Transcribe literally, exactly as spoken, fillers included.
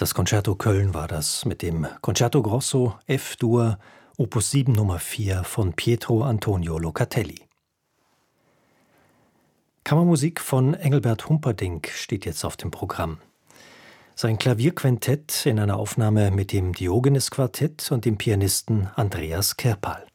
Das Concerto Köln war das mit dem Concerto Grosso F-Dur Opus sieben Nummer vier von Pietro Antonio Locatelli. Kammermusik von Engelbert Humperdinck steht jetzt auf dem Programm. Sein Klavierquintett in einer Aufnahme mit dem Diogenes-Quartett und dem Pianisten Andreas Kirpal.